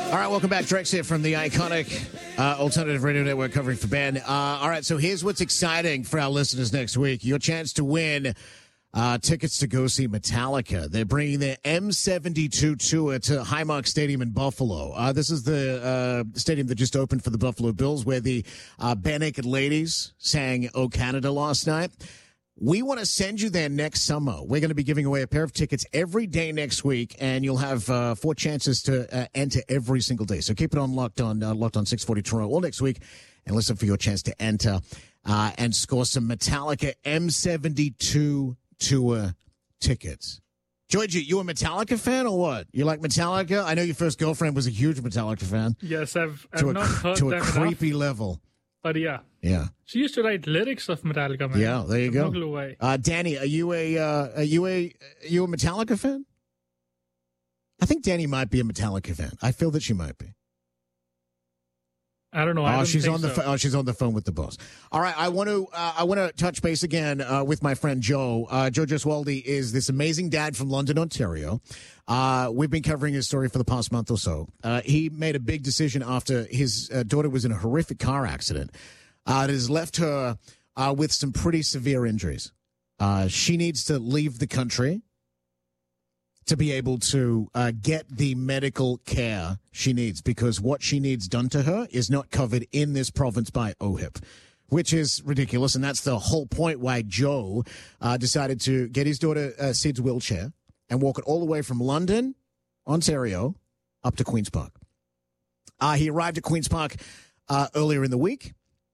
All right, welcome back. Drex here from the iconic Alternative Radio Network covering for Ben. All right, so here's what's exciting for our listeners next week. Your chance to win tickets to go see Metallica. They're bringing their M72 tour to Highmark Stadium in Buffalo. This is the stadium that just opened for the Buffalo Bills, where the Bare Naked Ladies sang "O Canada" last night. We want to send you there next summer. We're going to be giving away a pair of tickets every day next week, and you'll have 4 chances to enter every single day. So keep it on Locked On 640 Toronto all next week, and listen for your chance to enter and score some Metallica M72 tour tickets. Georgie, you a Metallica fan or what? You like Metallica? I know your first girlfriend was a huge Metallica fan. Yes, I've not heard to them a creepy enough, level. but yeah. She used to write lyrics of Metallica, man. Yeah, there you go. No clue why. Danny, are you a Metallica fan? I think Danny might be a Metallica fan. I feel that she might be. I don't know. She's on the she's on the phone with the boss. All right, I want to touch base again with my friend Joe. Joe Gesualdi is this amazing dad from London, Ontario. We've been covering his story for the past month or so. He made a big decision after his daughter was in a horrific car accident. It has left her with some pretty severe injuries. She needs to leave the country to be able to get the medical care she needs, because what she needs done to her is not covered in this province by OHIP, which is ridiculous. And that's the whole point why Joe decided to get his daughter Sid's wheelchair and walk it all the way from London, Ontario, up to Queen's Park. He arrived at Queen's Park earlier in the week.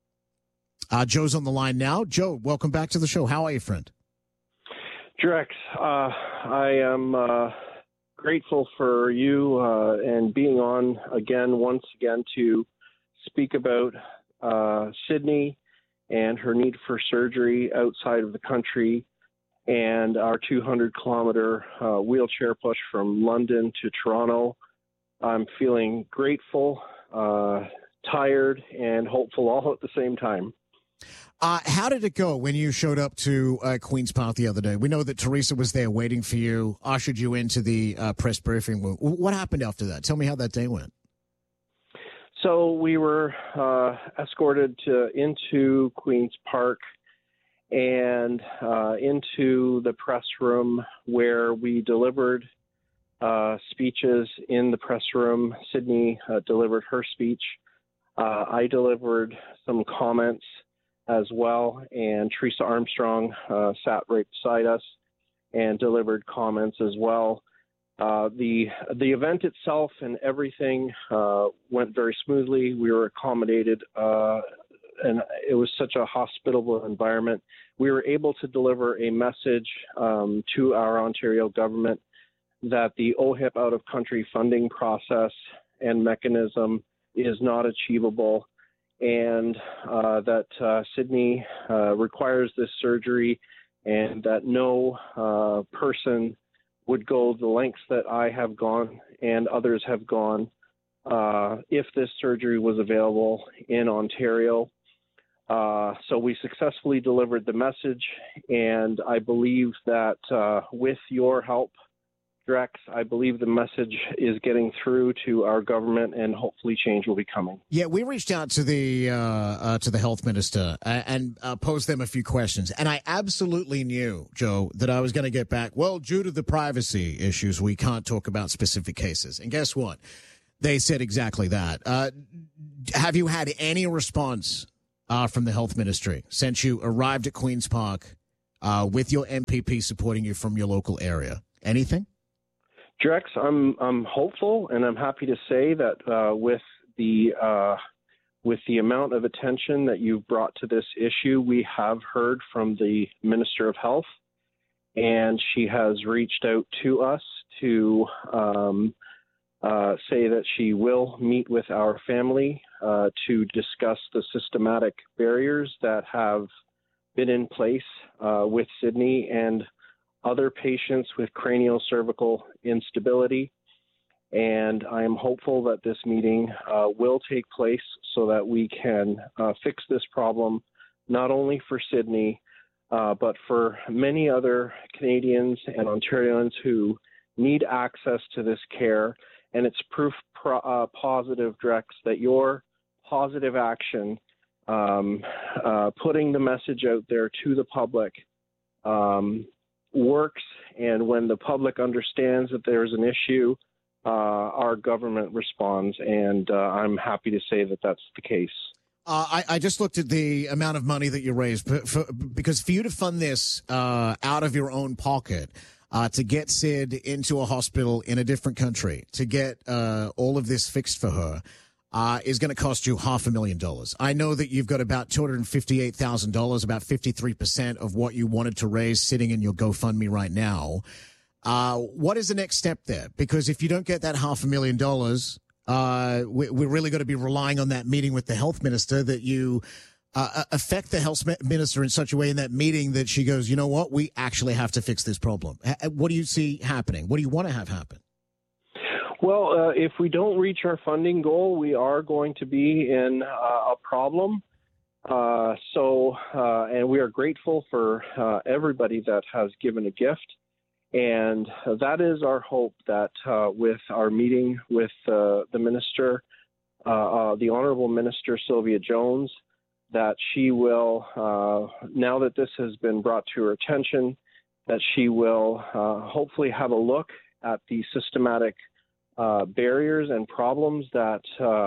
Joe's on the line now. Joe, welcome back to the show. How are you, friend? Drex, I am grateful for you and being on once again to speak about Sydney and her need for surgery outside of the country, and our 200-kilometer wheelchair push from London to Toronto. I'm feeling grateful, tired, and hopeful all at the same time. How did it go when you showed up to Queen's Park the other day? We know that Teresa was there waiting for you, ushered you into the press briefing room. What happened after that? Tell me how that day went. So we were escorted into Queen's Park and into the press room, where we delivered speeches in the press room. Sydney delivered her speech. I delivered some comments as well, and Teresa Armstrong sat right beside us and delivered comments as well. The event itself and everything went very smoothly. We were accommodated, and it was such a hospitable environment. We were able to deliver a message to our Ontario government that the OHIP out-of-country funding process and mechanism is not achievable, and that Sydney requires this surgery, and that no person would go the lengths that I have gone and others have gone if this surgery was available in Ontario. So we successfully delivered the message, and I believe that with your help, Drex, I believe the message is getting through to our government, and hopefully change will be coming. Yeah, we reached out to the health minister and posed them a few questions, and I absolutely knew, Joe, that I was going to get back, well, due to the privacy issues, we can't talk about specific cases. And guess what? They said exactly that. Have you had any response from the health ministry since you arrived at Queen's Park with your MPP supporting you from your local area? Anything? Drex, I'm hopeful, and I'm happy to say that with the amount of attention that you've brought to this issue, we have heard from the Minister of Health, and she has reached out to us to say that she will meet with our family to discuss the systematic barriers that have been in place with Sydney and other patients with craniocervical instability. And I am hopeful that this meeting will take place so that we can fix this problem, not only for Sydney, but for many other Canadians and Ontarians who need access to this care and it's proof positive, Drex, that your positive action, putting the message out there to the public, works. And when the public understands that there's an issue, our government responds. And I'm happy to say that that's the case. I just looked at the amount of money that you raised because for you to fund this out of your own pocket, to get Sid into a hospital in a different country, to get all of this fixed for her, is going to cost you $500,000. I know that you've got about $258,000, about 53% of what you wanted to raise sitting in your GoFundMe right now. What is the next step there? Because if you don't get that $500,000, we're really going to be relying on that meeting with the health minister, that you affect the health minister in such a way in that meeting that she goes, you know what, we actually have to fix this problem. What do you see happening? What do you want to have happen? Well, if we don't reach our funding goal, we are going to be in a problem. And we are grateful for everybody that has given a gift. And that is our hope, that with our meeting with the minister, the Honorable Minister Sylvia Jones, that she will, now that this has been brought to her attention, that she will hopefully have a look at the systematic barriers and problems that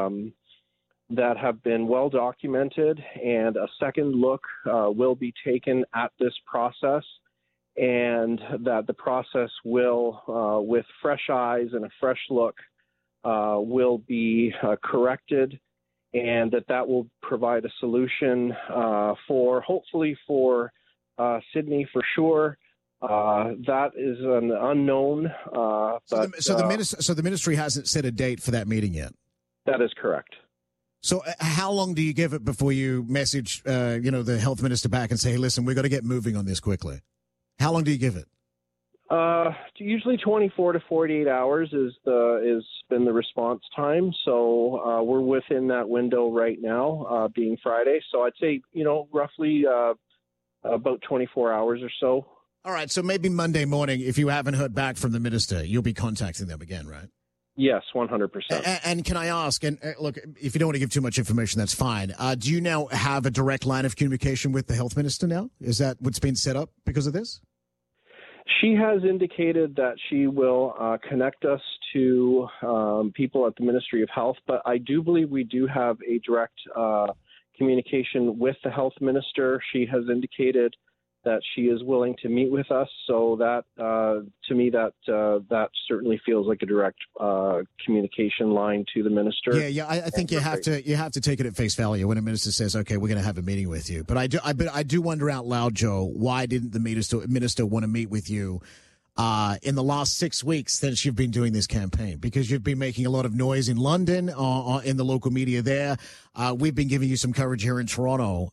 have been well documented, and a second look will be taken at this process, and that the process will, with fresh eyes and a fresh look, will be corrected, and that will provide a solution hopefully for Sydney for sure. That is an unknown. So the ministry hasn't set a date for that meeting yet. That is correct. So how long do you give it before you message, the health minister back and say, hey, listen, we've got to get moving on this quickly? How long do you give it? Usually 24 to 48 hours is been the response time. So we're within that window right now, being Friday. So I'd say, roughly about 24 hours or so. All right. So maybe Monday morning, if you haven't heard back from the minister, you'll be contacting them again, right? Yes, 100%. And can I ask, and look, if you don't want to give too much information, that's fine. Do you now have a direct line of communication with the health minister now? Is that what's been set up because of this? She has indicated that she will connect us to people at the Ministry of Health, but I do believe we do have a direct communication with the health minister. She has indicated that she is willing to meet with us, so that to me that certainly feels like a direct communication line to the minister. Yeah. I think you have to take it at face value when a minister says, "Okay, we're going to have a meeting with you." But I do wonder out loud, Joe, why didn't the minister want to meet with you in the last 6 weeks since you've been doing this campaign? Because you've been making a lot of noise in London, in the local media there. We've been giving you some coverage here in Toronto.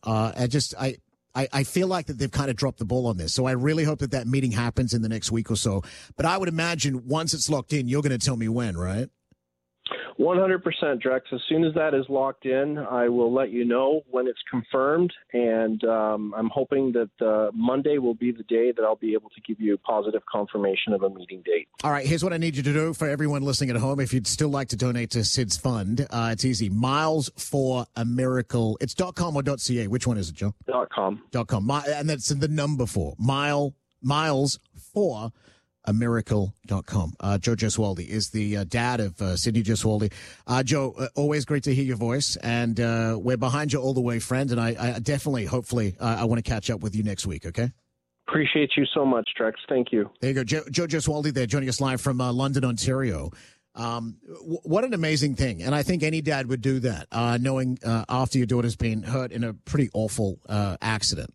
I feel like that they've kind of dropped the ball on this. So I really hope that meeting happens in the next week or so. But I would imagine once it's locked in, you're going to tell me when, right? 100%, Drex. As soon as that is locked in, I will let you know when it's confirmed. And I'm hoping that Monday will be the day that I'll be able to give you positive confirmation of a meeting date. All right. Here's what I need you to do for everyone listening at home. If you'd still like to donate to Sid's fund, it's easy. Miles for a Miracle. It's .com or .ca. Which one is it, Joe? .com. .com. And that's the number 4. Miles for amiracle.com. Joe Gesualdi is the dad of Sydney Gesualdi. Joe, always great to hear your voice, and we're behind you all the way, friend, and I definitely, hopefully, I want to catch up with you next week, okay? Appreciate you so much, Drex. Thank you. There you go. Joe Gesualdi there, joining us live from London, Ontario. What an amazing thing, and I think any dad would do that, knowing after your daughter's been hurt in a pretty awful accident.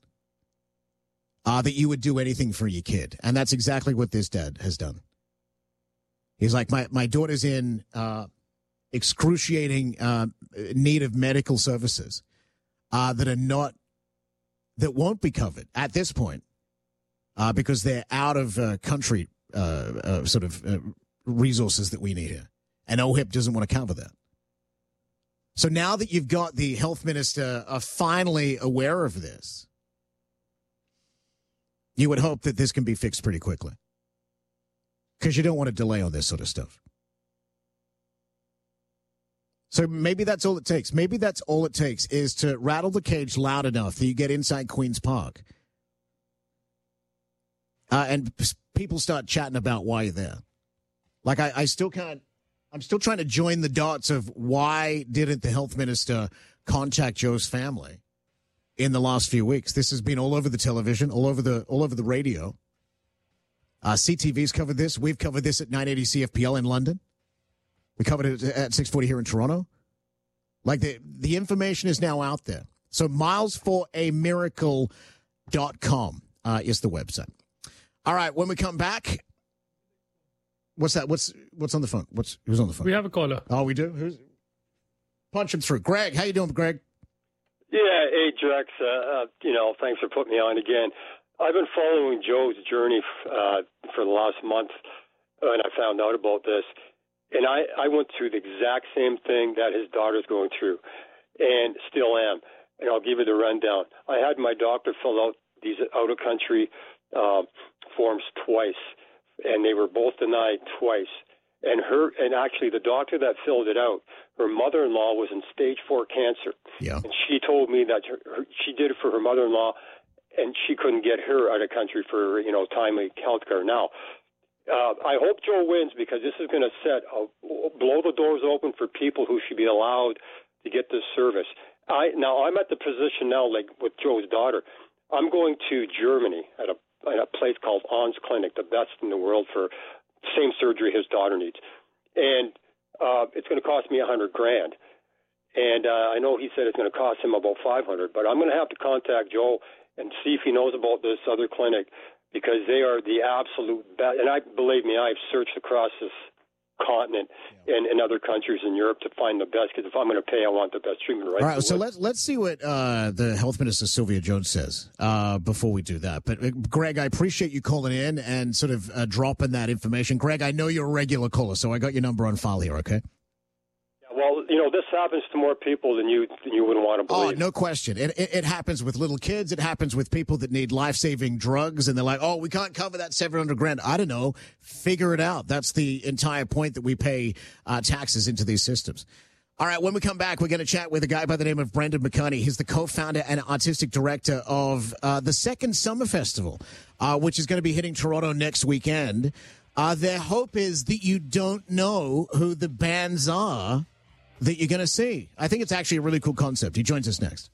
That you would do anything for your kid. And that's exactly what this dad has done. He's like, my daughter's in excruciating need of medical services that won't be covered at this point because they're out of country resources that we need here. And OHIP doesn't want to cover that. So now that you've got the health minister finally aware of this, you would hope that this can be fixed pretty quickly because you don't want to delay on this sort of stuff. So maybe that's all it takes. Maybe that's all it takes is to rattle the cage loud enough that you get inside Queen's Park. And people start chatting about why you're there. Like, I still can't, I'm still trying to join the dots of why didn't the health minister contact Joe's family in the last few weeks. This has been all over the television, all over the radio. CTV's covered this. We've covered this at 980 CFPL in London. We covered it at 640 here in Toronto. Like, the information is now out there. So milesforamiracle.com is the website. All right, when we come back, what's that? What's on the phone? Who's on the phone? We have a caller. Oh, we do? Punch him through. Greg, how you doing, Greg? Yeah, hey, Drex. Thanks for putting me on again. I've been following Joe's journey for the last month, and I found out about this. And I went through the exact same thing that his daughter's going through, and still am. And I'll give you the rundown. I had my doctor fill out these out-of-country forms twice, and they were both denied twice. And actually, the doctor that filled it out, her mother-in-law was in stage 4 cancer. Yeah. And she told me that she did it for her mother-in-law, and she couldn't get her out of country for timely health care. Now, I hope Joe wins, because this is going to blow the doors open for people who should be allowed to get this service. I'm at the position now, like with Joe's daughter. I'm going to Germany at a place called On's Clinic, the best in the world for same surgery his daughter needs, and it's going to cost me $100,000. And I know he said it's going to cost him about $500,000, but I'm going to have to contact Joe and see if he knows about this other clinic, because they are the absolute best. And believe me, I've searched across this continent and in other countries in Europe to find the best, because if I'm going to pay, I want the best treatment. Right. All right, so let's see what the Health Minister Sylvia Jones says before we do that. But Greg, I appreciate you calling in and sort of dropping that information. Greg, I know you're a regular caller, so I got your number on file here. Okay. Well, this happens to more people than you wouldn't want to believe. Oh, no question. It happens with little kids. It happens with people that need life-saving drugs, and they're like, oh, we can't cover that $700,000. I don't know. Figure it out. That's the entire point that we pay taxes into these systems. All right, when we come back, we're going to chat with a guy by the name of Brendan McCartney. He's the co-founder and artistic director of the Second Summer Festival, which is going to be hitting Toronto next weekend. Their hope is that you don't know who the bands are that you're going to see. I think it's actually a really cool concept. He joins us next.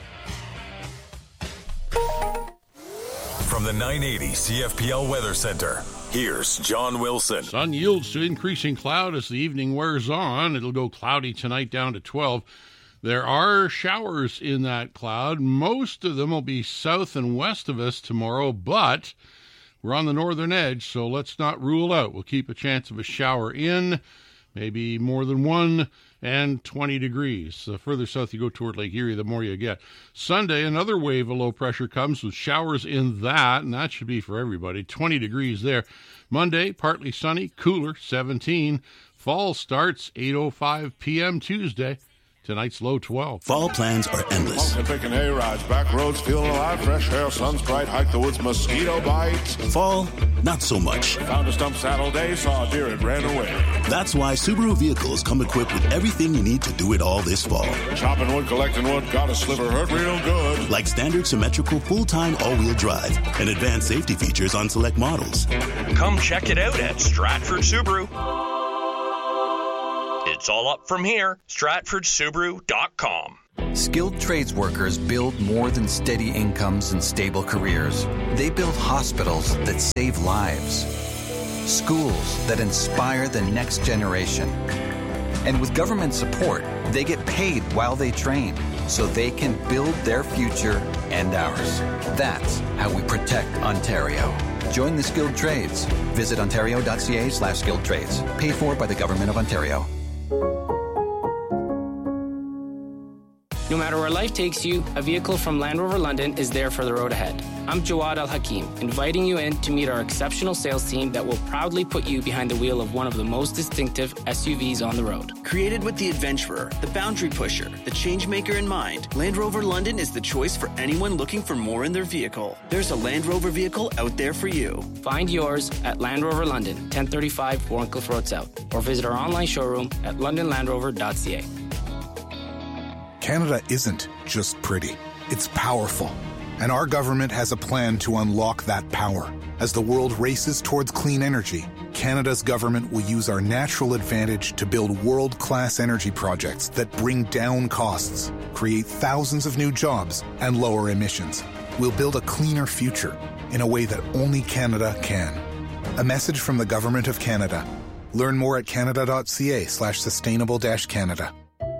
From the 980 CFPL Weather Center, here's John Wilson. Sun yields to increasing cloud as the evening wears on. It'll go cloudy tonight down to 12. There are showers in that cloud. Most of them will be south and west of us tomorrow, but we're on the northern edge, so let's not rule out. We'll keep a chance of a shower in, maybe more than one, and 20 degrees. The further south you go toward Lake Erie, the more you get. Sunday, another wave of low pressure comes with showers in that, and that should be for everybody. 20 degrees there. Monday, partly sunny, cooler, 17. Fall starts 8:05 p.m. Tuesday. Tonight's low 12. Fall plans are endless. Taking hay rides, back roads, feeling alive, fresh air, sun's bright, hike the woods, mosquito bites. Fall, not so much. Found a stump saddle day, saw a deer, and ran away. That's why Subaru vehicles come equipped with everything you need to do it all this fall. Chopping wood, collecting wood, got a sliver, hurt real good. Like standard symmetrical full-time all-wheel drive and advanced safety features on select models. Come check it out at Stratford Subaru. It's all up from here. StratfordSubaru.com. Skilled trades workers build more than steady incomes and stable careers. They build hospitals that save lives, schools that inspire the next generation. And with government support, they get paid while they train so they can build their future and ours. That's how we protect Ontario. Join the skilled trades. Visit ontario.ca/skilled trades. Paid for by the Government of Ontario. No matter where life takes you, a vehicle from Land Rover London is there for the road ahead. I'm Jawad Al-Hakim, inviting you in to meet our exceptional sales team that will proudly put you behind the wheel of one of the most distinctive SUVs on the road. Created with the adventurer, the boundary pusher, the changemaker in mind, Land Rover London is the choice for anyone looking for more in their vehicle. There's a Land Rover vehicle out there for you. Find yours at Land Rover London, 1035 Warncliffe Road South, or visit our online showroom at londonlandrover.ca. Canada isn't just pretty, it's powerful. And our government has a plan to unlock that power. As the world races towards clean energy, Canada's government will use our natural advantage to build world-class energy projects that bring down costs, create thousands of new jobs, and lower emissions. We'll build a cleaner future in a way that only Canada can. A message from the Government of Canada. Learn more at canada.ca/sustainable-Canada.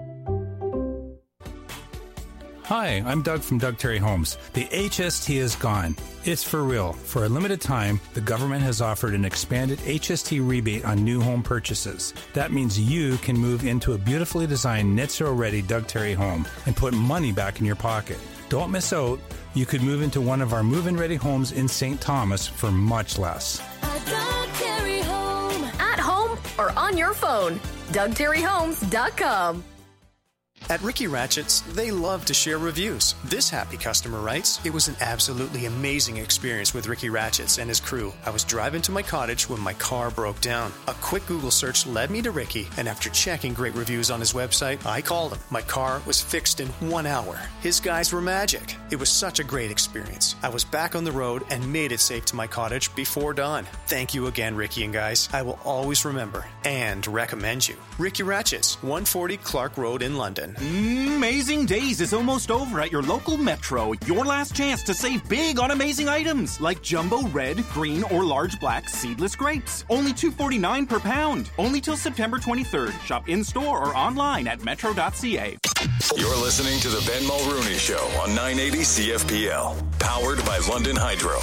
Hi, I'm Doug from Doug Terry Homes. The HST is gone. It's for real. For a limited time, the government has offered an expanded HST rebate on new home purchases. That means you can move into a beautifully designed net zero ready Doug Terry home and put money back in your pocket. Don't miss out. You could move into one of our move-in ready homes in St. Thomas for much less. A Doug Terry home. At home or on your phone. DougTerryHomes.com. At Ricky Ratchett's, they love to share reviews. This happy customer writes, "It was an absolutely amazing experience with Ricky Ratchett's and his crew. I was driving to my cottage when my car broke down. A quick Google search led me to Ricky, and after checking great reviews on his website, I called him. My car was fixed in 1 hour. His guys were magic. It was such a great experience. I was back on the road and made it safe to my cottage before dawn. Thank you again, Ricky and guys. I will always remember and recommend you. Ricky Ratchett's, 140 Clark Road in London." Amazing Days is almost over at your local Metro. Your last chance to save big on amazing items like jumbo red, green, or large black seedless grapes. Only $2.49 per pound. Only till September 23rd. Shop in-store or online at metro.ca. You're listening to the Ben Mulrooney Show on 980 CFPL, powered by London Hydro.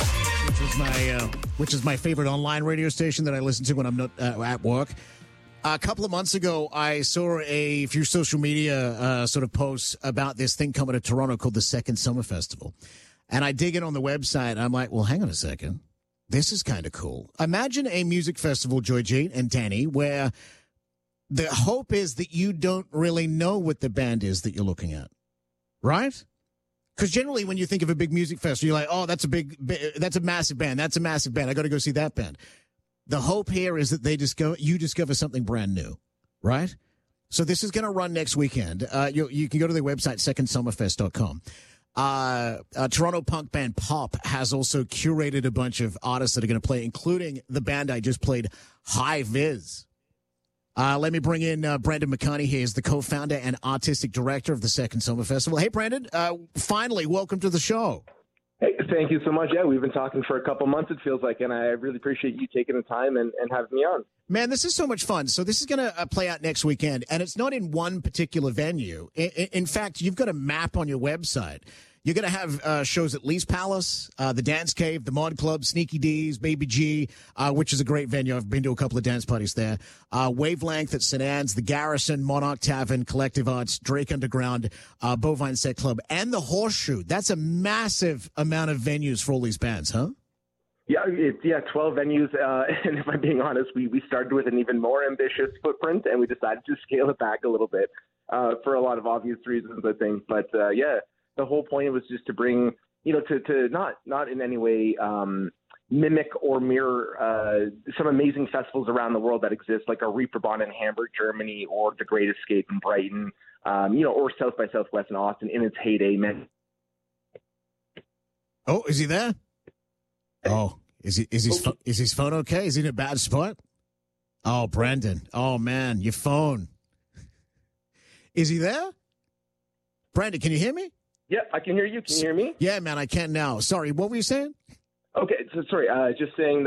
Which is my favorite online radio station that I listen to when I'm not at work. A couple of months ago, I saw a few social media sort of posts about this thing coming to Toronto called the Second Summer Festival. And I dig in on the website, and I'm like, well, hang on a second. This is kind of cool. Imagine a music festival, Joy-Jean and Danny, where the hope is that you don't really know what the band is that you're looking at, right? Because generally when you think of a big music festival, you're like, oh, that's a massive band. That's a massive band. I got to go see that band. The hope here is that you discover something brand new, right? So this is going to run next weekend. You can go to their website, secondsummerfest.com. Toronto punk band Pop has also curated a bunch of artists that are going to play, including the band I just played, High Viz. Let me bring in Brandon McCartney here. He's the co-founder and artistic director of the Second Summer Festival. Hey, Brandon, finally, welcome to the show. Hey, thank you so much. Yeah, we've been talking for a couple months, it feels like, and I really appreciate you taking the time and having me on. Man, this is so much fun. So this is going to play out next weekend, and it's not in one particular venue. In fact, you've got a map on your website. You're going to have shows at Lee's Palace, the Dance Cave, the Mod Club, Sneaky D's, Baby G, which is a great venue. I've been to a couple of dance parties there. Wavelength at St. Anne's, the Garrison, Monarch Tavern, Collective Arts, Drake Underground, Bovine Set Club, and the Horseshoe. That's a massive amount of venues for all these bands, huh? Yeah, 12 venues. And if I'm being honest, we started with an even more ambitious footprint, and we decided to scale it back a little bit for a lot of obvious reasons, I think. But yeah. The whole point was just to bring, to not in any way mimic or mirror some amazing festivals around the world that exist, like a Reeperbahn in Hamburg, Germany, or the Great Escape in Brighton, or South by Southwest in Austin in its heyday. Oh, is he there? Oh, is his phone okay? Is he in a bad spot? Oh, Brandon. Oh man, your phone. Is he there? Brandon, can you hear me? Yeah, I can hear you. Can you hear me? Yeah, man, I can now. Sorry, what were you saying? Okay, so sorry, just saying